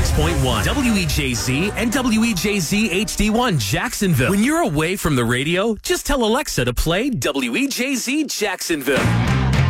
96.1 WEJZ and WEJZ HD1 Jacksonville. When you're away from the radio, just tell Alexa to play WEJZ Jacksonville.